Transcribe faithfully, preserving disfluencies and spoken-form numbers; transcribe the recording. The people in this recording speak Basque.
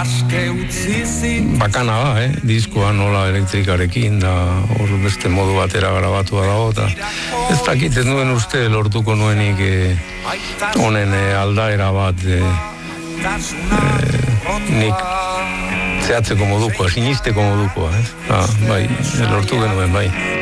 bakana da, eh? Diskoa nola elektrikarekin da hor beste modu batera grabatua dago eta ez dakit ez nuen uste lortuko nuenik eh, honen eh, aldaera bat eh, eh, nik zehatzeko modukoa, sinisteko modukoa, eh? Ah, bai, lortu genuen, bai.